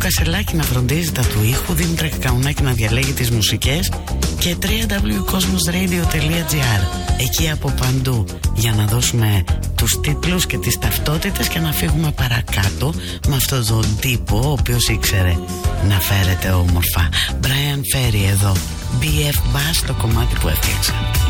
Κασελάκη να φροντίζει τα του ήχου, Δήμητρα Κακαουνάκη να διαλέγει τις μουσικές και www.cosmosradio.gr. Εκεί από παντού για να δώσουμε τους τίτλους και τις ταυτότητες και να φύγουμε παρακάτω με αυτόν τον τύπο ο οποίος ήξερε να φέρεται όμορφα. Brian Ferry εδώ, BF Bass, το κομμάτι που έφτιαξα.